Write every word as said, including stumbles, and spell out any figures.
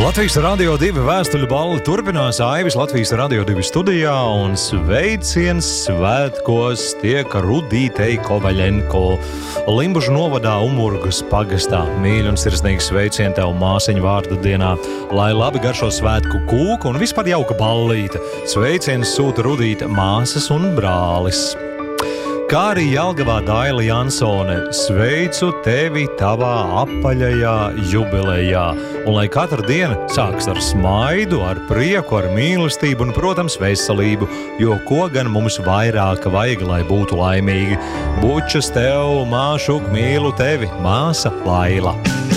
Latvijas Radio divi vēstuļu balli turpinās Aivis Latvijas Radio divi studijā un sveiciens svētkos tiek Rudītei Kovaļenko Limbužu novadā Umurgas pagastā. Mīļi un sirsnīgi sveicien tev māsiņu vārdu dienā, lai labi garšo svētku kūku un vispār jauka ballīte. Sveiciens sūta Rudīta māsas un brālis. Kā arī Jelgavā Daila Jansone, sveicu tevi tavā apaļajā jubilejā. Un lai katra diena sāks ar smaidu, ar prieku, ar mīlestību un, protams, veselību, jo ko gan mums vairāk vajag, lai būtu laimīgi. Bučas tev, māšuk, mīlu tevi, māsa Laila.